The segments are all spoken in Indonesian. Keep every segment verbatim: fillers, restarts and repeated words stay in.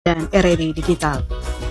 dan R R I Digital.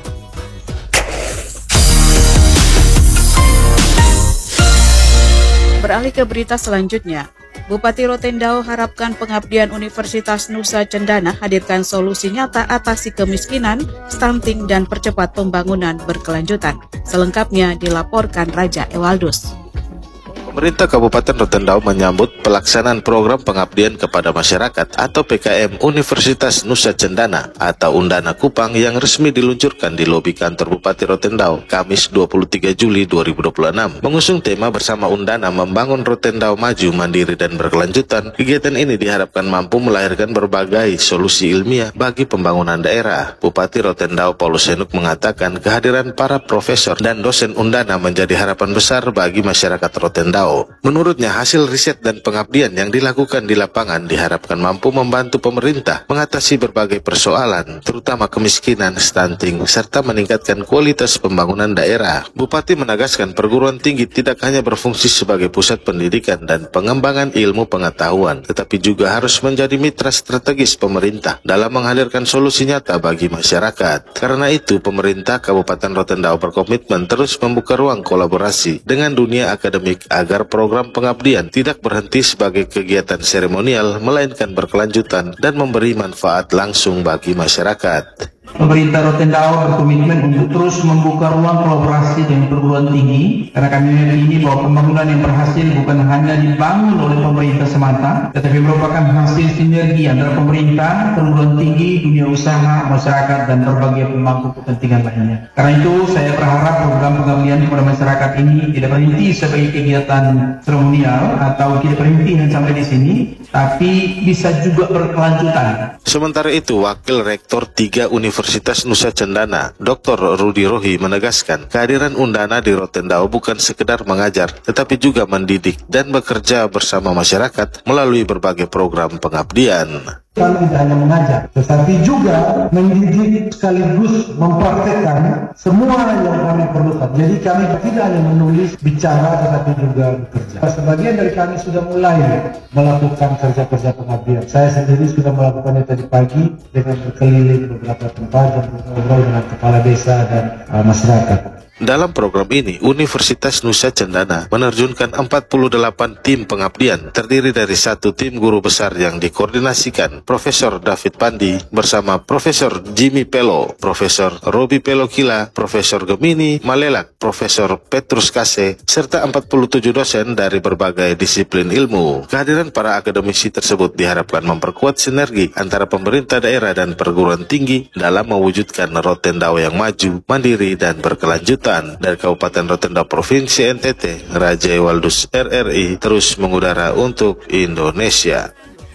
Beralih ke berita selanjutnya, Bupati Rotendao harapkan pengabdian Universitas Nusa Cendana hadirkan solusi nyata atasi kemiskinan, stunting, dan percepat pembangunan berkelanjutan. Selengkapnya dilaporkan Raja Ewaldus. Pemerintah Kabupaten Rotendao menyambut pelaksanaan program pengabdian kepada masyarakat atau P K M Universitas Nusa Cendana atau Undana Kupang yang resmi diluncurkan di lobi kantor Bupati Rotendao Kamis dua puluh tiga Juli dua ribu dua puluh enam. Mengusung tema bersama Undana membangun Rotendao maju, mandiri, dan berkelanjutan, kegiatan ini diharapkan mampu melahirkan berbagai solusi ilmiah bagi pembangunan daerah. Bupati Rotendao Paulus Henuk mengatakan kehadiran para profesor dan dosen Undana menjadi harapan besar bagi masyarakat Rotendao. Menurutnya, hasil riset dan pengabdian yang dilakukan di lapangan diharapkan mampu membantu pemerintah mengatasi berbagai persoalan, terutama kemiskinan, stunting, serta meningkatkan kualitas pembangunan daerah. Bupati menegaskan perguruan tinggi tidak hanya berfungsi sebagai pusat pendidikan dan pengembangan ilmu pengetahuan, tetapi juga harus menjadi mitra strategis pemerintah dalam menghadirkan solusi nyata bagi masyarakat. Karena itu, pemerintah Kabupaten Rotendao berkomitmen terus membuka ruang kolaborasi dengan dunia akademik agar program pengabdian tidak berhenti sebagai kegiatan seremonial, melainkan berkelanjutan dan memberi manfaat langsung bagi masyarakat. Pemerintah Rotendao berkomitmen untuk terus membuka ruang kolaborasi dengan perguruan tinggi, karena kami meyakini bahwa pembangunan yang berhasil bukan hanya dibangun oleh pemerintah semata, tetapi merupakan hasil sinergi antara pemerintah, perguruan tinggi, dunia usaha, masyarakat, dan berbagai pemangku kepentingan lainnya. Karena itu, saya berharap program pengabdian kepada masyarakat ini tidak berhenti sebagai kegiatan seremonial atau tidak berhenti hanya sampai di sini, tapi bisa juga berkelanjutan. Sementara itu, Wakil Rektor tiga Universitas Nusa Cendana, Doktor Rudi Rohi, menegaskan kehadiran Undana di Rotendao bukan sekedar mengajar, tetapi juga mendidik dan bekerja bersama masyarakat melalui berbagai program pengabdian. Kami tidak hanya mengajar, tetapi juga mendidik sekaligus mempraktekkan semua yang kami perlukan. Jadi kami tidak hanya menulis, bicara, tetapi juga bekerja. Sebagian dari kami sudah mulai melakukan kerja-kerja pengabdian. Saya sendiri sudah melakukannya tadi pagi dengan berkeliling beberapa tempat dan berngobrol dengan kepala desa dan uh, masyarakat. Dalam program ini, Universitas Nusa Cendana menerjunkan empat puluh delapan tim pengabdian, terdiri dari satu tim guru besar yang dikoordinasikan Profesor David Pandi bersama Profesor Jimmy Pelo, Profesor Robi Pelokila, Profesor Gemini Malelak, Profesor Petrus Kase, serta empat puluh tujuh dosen dari berbagai disiplin ilmu. Kehadiran para akademisi tersebut diharapkan memperkuat sinergi antara pemerintah daerah dan perguruan tinggi dalam mewujudkan Rotendao yang maju, mandiri, dan berkelanjutan. Dari Kabupaten Rotendao Provinsi N T T, Raja Ewaldus R R I terus mengudara untuk Indonesia.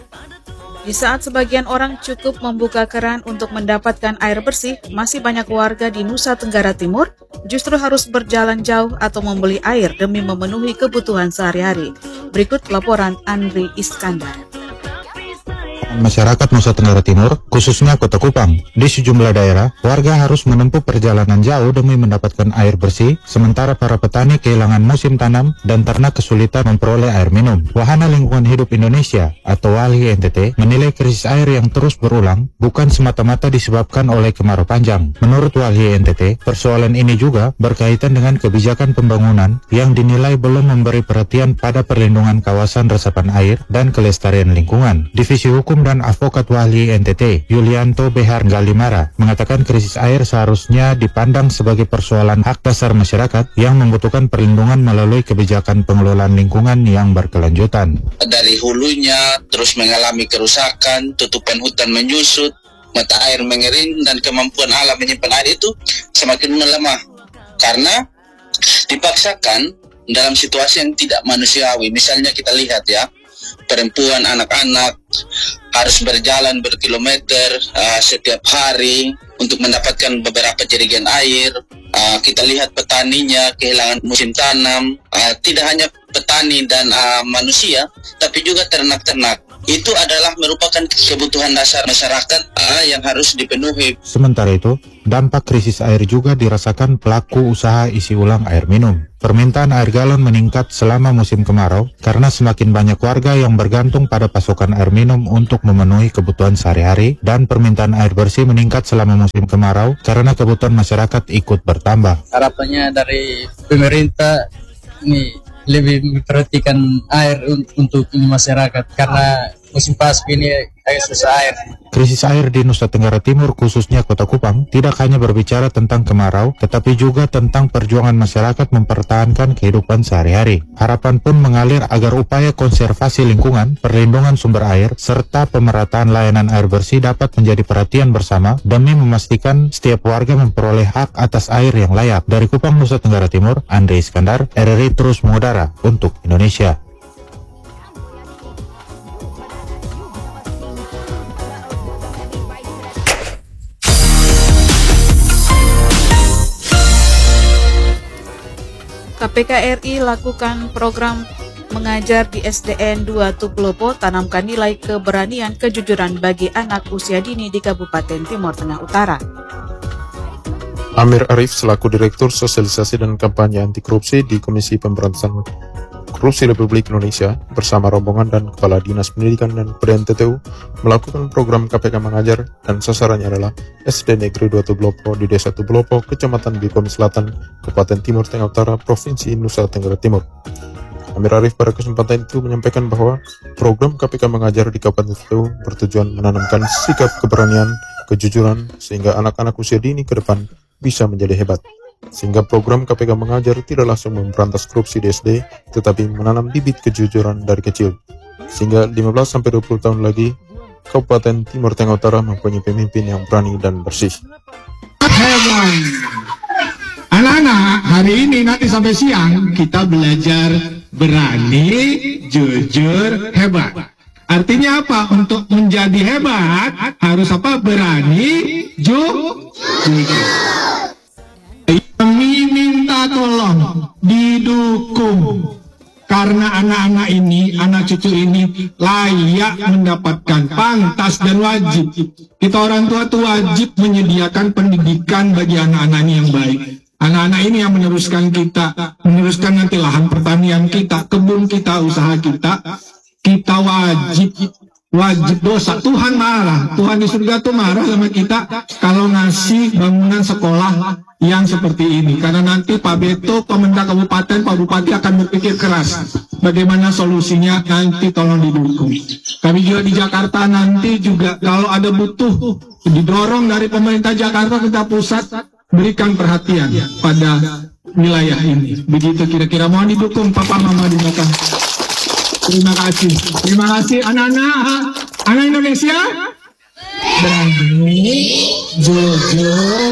Di saat sebagian orang cukup membuka keran untuk mendapatkan air bersih, masih banyak warga di Nusa Tenggara Timur justru harus berjalan jauh atau membeli air demi memenuhi kebutuhan sehari-hari. Berikut laporan Andri Iskandar. Masyarakat Nusa Tenggara Timur, khususnya Kota Kupang. Di sejumlah daerah, warga harus menempuh perjalanan jauh demi mendapatkan air bersih, sementara para petani kehilangan musim tanam dan ternak kesulitan memperoleh air minum. Wahana Lingkungan Hidup Indonesia atau WALHI N T T menilai krisis air yang terus berulang bukan semata-mata disebabkan oleh kemarau panjang. Menurut WALHI N T T, persoalan ini juga berkaitan dengan kebijakan pembangunan yang dinilai belum memberi perhatian pada perlindungan kawasan resapan air dan kelestarian lingkungan. Divisi Hukum dan Advokat WALHI N T T, Yulianto Behar Galimara, mengatakan krisis air seharusnya dipandang sebagai persoalan hak dasar masyarakat yang membutuhkan perlindungan melalui kebijakan pengelolaan lingkungan yang berkelanjutan. Dari hulunya terus mengalami kerusakan, tutupan hutan menyusut, mata air mengering, dan kemampuan alam menyimpan air itu semakin melemah karena dipaksakan dalam situasi yang tidak manusiawi. Misalnya kita lihat ya, perempuan, anak-anak harus berjalan berkilometer uh, setiap hari untuk mendapatkan beberapa jerigen air. Uh, kita lihat petaninya kehilangan musim tanam. Uh, tidak hanya petani dan uh, manusia, tapi juga ternak-ternak. itu adalah merupakan kebutuhan dasar masyarakat uh, yang harus dipenuhi. Sementara itu, dampak krisis air juga dirasakan pelaku usaha isi ulang air minum. Permintaan air galon meningkat selama musim kemarau karena semakin banyak warga yang bergantung pada pasokan air minum untuk memenuhi kebutuhan sehari-hari, dan permintaan air bersih meningkat selama musim kemarau karena kebutuhan masyarakat ikut bertambah. Harapannya dari pemerintah ini lebih memperhatikan air untuk ini masyarakat, karena musim panas ini agak susah air. Krisis air di Nusa Tenggara Timur, khususnya Kota Kupang, tidak hanya berbicara tentang kemarau, tetapi juga tentang perjuangan masyarakat mempertahankan kehidupan sehari-hari. Harapan pun mengalir agar upaya konservasi lingkungan, perlindungan sumber air, serta pemerataan layanan air bersih dapat menjadi perhatian bersama demi memastikan setiap warga memperoleh hak atas air yang layak. Dari Kupang, Nusa Tenggara Timur, Andre Iskandar, R R I terus mengudara untuk Indonesia. K P K R I lakukan program mengajar di S D N dua Tuplopo, tanamkan nilai keberanian kejujuran bagi anak usia dini di Kabupaten Timur Tengah Utara. Amir Arif selaku Direktur Sosialisasi dan Kampanye Anti Korupsi di Komisi Pemberantasan Korupsi Republik Indonesia bersama rombongan dan Kepala Dinas Pendidikan dan Kebudayaan T T U melakukan program K P K Mengajar, dan sasarannya adalah S D Negeri dua Tuplopo di Desa Tuplopo, Kecamatan Bikomi Selatan, Kabupaten Timur Tengah Utara, Provinsi Nusa Tenggara Timur. Amir Arif pada kesempatan itu menyampaikan bahwa program K P K Mengajar di Kabupaten T T U bertujuan menanamkan sikap keberanian, kejujuran, sehingga anak-anak usia dini ke depan bisa menjadi hebat. Sehingga program K P K Mengajar tidak langsung memberantas korupsi di S D, tetapi menanam bibit kejujuran dari kecil. Sehingga lima belas sampai dua puluh tahun lagi, Kabupaten Timur Tengah Utara mempunyai pemimpin yang berani dan bersih. Anak-anak, hari ini nanti sampai siang kita belajar berani, jujur, hebat. Artinya apa? Untuk menjadi hebat harus apa? Berani, jujur. Kami minta tolong didukung, karena anak-anak ini, anak cucu ini layak mendapatkan, pantas dan wajib. Kita orang tua itu wajib menyediakan pendidikan bagi anak-anak ini yang baik. Anak-anak ini yang meneruskan kita, meneruskan nanti lahan pertanian kita, kebun kita, usaha kita. Kita wajib, wajib dosa. Tuhan marah, Tuhan di surga tuh marah sama kita kalau ngasih bangunan sekolah yang seperti ini. Karena nanti Pak Beto, Pemendak Kabupaten, Pak Bupati akan berpikir keras bagaimana solusinya, nanti tolong didukung. Kami juga di Jakarta nanti juga kalau ada butuh didorong dari pemerintah Jakarta, kita pusat berikan perhatian pada wilayah ini. Begitu kira-kira, mohon didukung Papa Mama di belakang. Terima kasih, terima kasih anak-anak, anak Indonesia. Berani, jujur,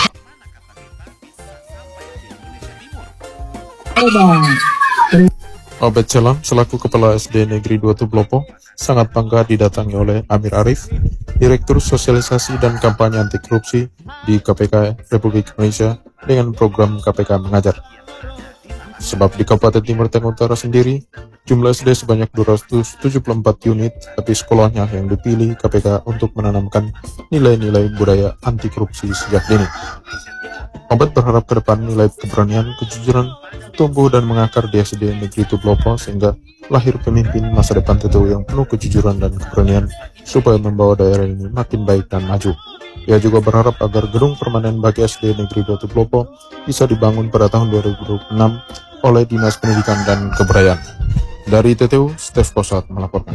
Obed Celam selaku Kepala S D Negeri dua Tuplopo sangat bangga didatangi oleh Amir Arif, Direktur Sosialisasi dan Kampanye Anti Korupsi di K P K Republik Indonesia dengan program K P K Mengajar. Sebab di Kabupaten Timur Tengah Utara sendiri, jumlah S D sebanyak dua ratus tujuh puluh empat unit, tapi sekolahnya yang dipilih K P K untuk menanamkan nilai-nilai budaya anti korupsi sejak dini. Obed berharap ke depan nilai keberanian, kejujuran tumbuh dan mengakar di S D Negeri Tuplopo sehingga lahir pemimpin masa depan T T U yang penuh kejujuran dan keberanian supaya membawa daerah ini makin baik dan maju. Ia juga berharap agar gedung permanen bagi S D Negeri dua Tuplopo bisa dibangun pada tahun dua ribu dua puluh enam oleh Dinas Pendidikan dan Kebudayaan. Dari T T U, Stef Kosat melaporkan.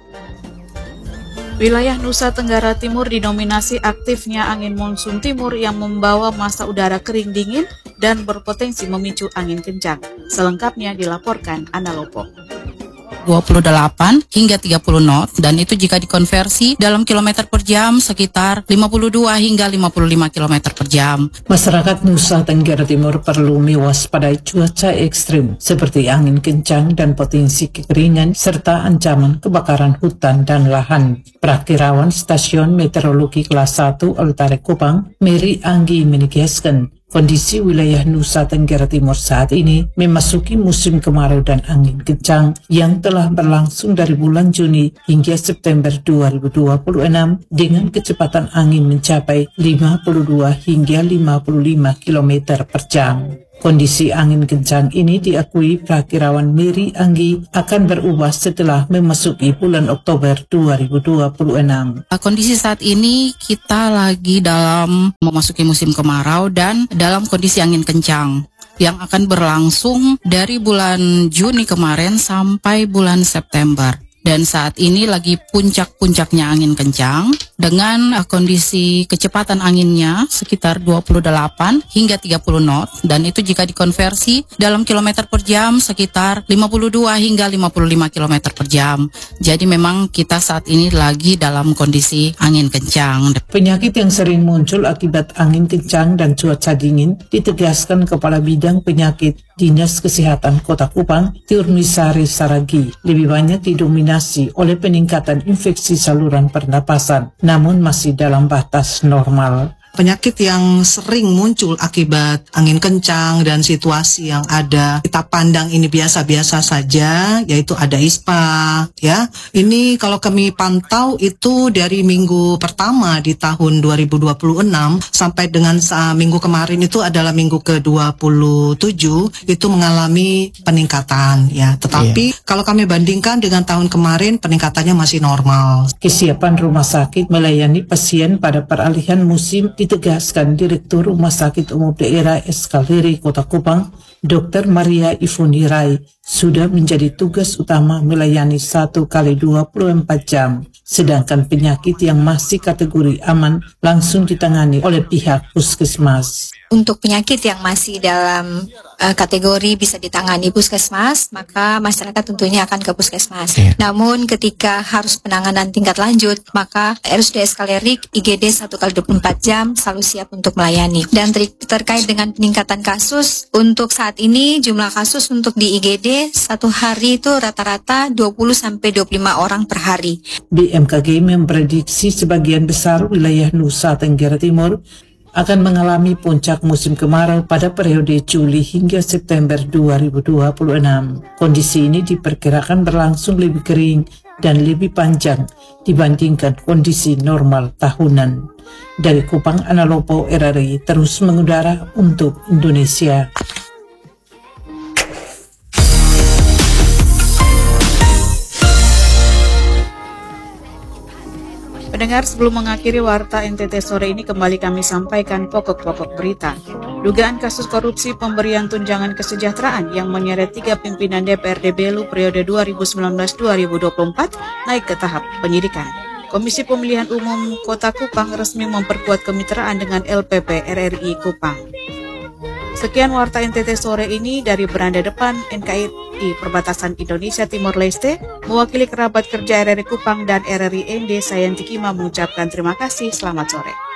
Wilayah Nusa Tenggara Timur didominasi aktifnya angin monsun timur yang membawa massa udara kering dingin dan berpotensi memicu angin kencang. Selengkapnya dilaporkan Ana Lopo. dua puluh delapan hingga tiga puluh knot, dan itu jika dikonversi dalam kilometer per jam sekitar lima puluh dua hingga lima puluh lima kilometer per jam. Masyarakat Nusa Tenggara Timur perlu mewaspadai cuaca ekstrim seperti angin kencang dan potensi kekeringan serta ancaman kebakaran hutan dan lahan. Prakirawan Stasiun Meteorologi Kelas satu Oltare Kupang, Mary Anggi menegaskan Kondisi wilayah Nusa Tenggara Timur saat ini memasuki musim kemarau dan angin kencang yang telah berlangsung dari bulan Juni hingga September dua ribu dua puluh enam dengan kecepatan angin mencapai lima puluh dua hingga lima puluh lima kilometer per jam. Kondisi angin kencang ini diakui Prakirawan Mary Anggi akan berubah setelah memasuki bulan Oktober dua ribu dua puluh enam. Kondisi saat ini kita lagi dalam memasuki musim kemarau dan dalam kondisi angin kencang yang akan berlangsung dari bulan Juni kemarin sampai bulan September. Dan saat ini lagi puncak-puncaknya angin kencang dengan kondisi kecepatan anginnya sekitar dua puluh delapan hingga tiga puluh knot, dan itu jika dikonversi dalam kilometer per jam sekitar lima puluh dua hingga lima puluh lima kilometer per jam. Jadi memang kita saat ini lagi dalam kondisi angin kencang. Penyakit yang sering muncul akibat angin kencang dan cuaca dingin ditegaskan Kepala Bidang Penyakit Dinas Kesehatan Kota Kupang, Tiurmisari Saragi, lebih banyak didominasi oleh peningkatan infeksi saluran pernapasan, namun masih dalam batas normal. Penyakit yang sering muncul akibat angin kencang dan situasi yang ada kita pandang ini biasa-biasa saja, yaitu ada ispa, ya. Ini kalau kami pantau itu dari minggu pertama di tahun dua ribu dua puluh enam sampai dengan uh, minggu kemarin itu adalah minggu ke dua puluh tujuh itu mengalami peningkatan, ya. Tetapi yeah. kalau kami bandingkan dengan tahun kemarin peningkatannya masih normal. Kesiapan rumah sakit melayani pasien pada peralihan musim ditegaskan Direktur Rumah Sakit Umum Daerah Eskaliri Kota Kupang, Dokter Maria Ivoni Rai, sudah menjadi tugas utama melayani satu kali dua puluh empat jam, sedangkan penyakit yang masih kategori aman langsung ditangani oleh pihak puskesmas. Untuk penyakit yang masih dalam uh, kategori bisa ditangani puskesmas, maka masyarakat tentunya akan ke puskesmas. Yeah. Namun ketika harus penanganan tingkat lanjut, maka R S U D Eskalerik I G D satu kali dua puluh empat jam selalu siap untuk melayani. Dan ter terkait dengan peningkatan kasus, untuk saat ini jumlah kasus untuk di I G D satu hari itu rata-rata dua puluh sampai dua puluh lima orang per hari. B M K G memprediksi sebagian besar wilayah Nusa Tenggara Timur akan mengalami puncak musim kemarau pada periode Juli hingga September dua ribu dua puluh enam. Kondisi ini diperkirakan berlangsung lebih kering dan lebih panjang dibandingkan kondisi normal tahunan. Dari Kupang, Analopo R R I terus mengudara untuk Indonesia. Pendengar, sebelum mengakhiri Warta N T T sore ini, kembali kami sampaikan pokok-pokok berita. Dugaan kasus korupsi pemberian tunjangan kesejahteraan yang menyeret tiga pimpinan D P R D Belu periode dua ribu sembilan belas sampai dua ribu dua puluh empat naik ke tahap penyidikan. Komisi Pemilihan Umum Kota Kupang resmi memperkuat kemitraan dengan L P P R R I Kupang. Sekian Warta N T T sore ini dari beranda depan N K R I Perbatasan Indonesia Timor Leste, mewakili kerabat kerja R R I Kupang dan R R I N D, saya Antikima mengucapkan terima kasih, selamat sore.